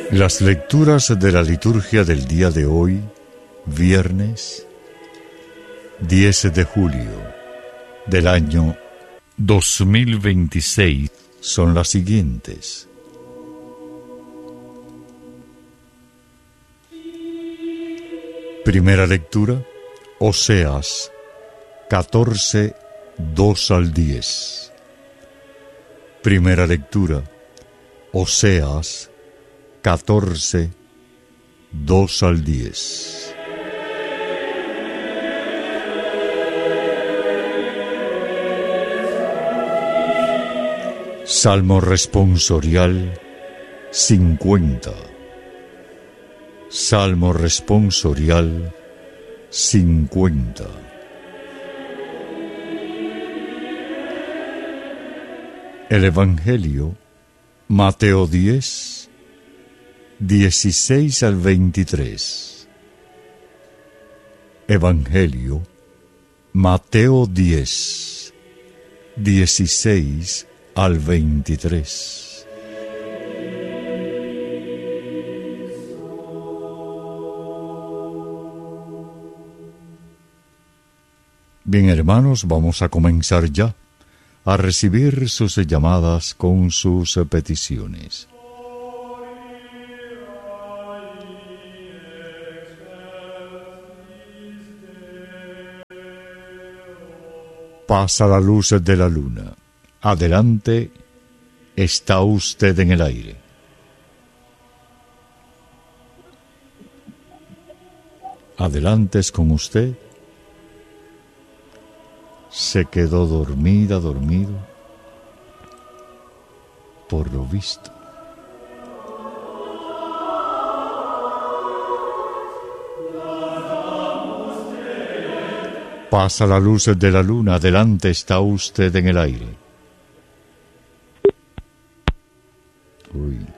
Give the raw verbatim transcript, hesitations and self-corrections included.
Las lecturas de la liturgia del día de hoy, viernes diez de julio del año dos mil veintiséis, son las siguientes. Primera lectura, Oseas catorce, dos al diez. Primera lectura, Oseas catorce, dos al diez. Salmo responsorial cincuenta. Salmo responsorial cincuenta. El Evangelio, Mateo diez, dieciséis al veintitrés. Evangelio, Mateo diez, dieciséis al veintitrés. Bien, hermanos, vamos a comenzar ya a recibir sus llamadas con sus peticiones. Pasa la luz de la luna. Adelante, está usted en el aire. Adelante es con usted. Se quedó dormida, dormido, por lo visto. Pasa la luz de la luna, adelante está usted en el aire. Uy.